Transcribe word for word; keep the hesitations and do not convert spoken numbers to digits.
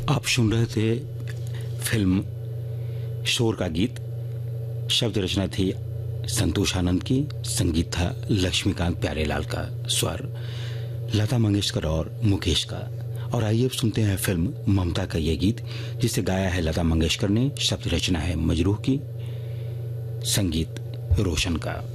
आप सुन रहे थे फिल्म शोर का गीत। शब्द रचना थी संतोष आनंद की, संगीत था लक्ष्मीकांत प्यारेलाल का, स्वर लता मंगेशकर और मुकेश का। और आइए अब सुनते हैं फिल्म ममता का ये गीत, जिसे गाया है लता मंगेशकर ने। शब्द रचना है मजरूह की, संगीत रोशन का।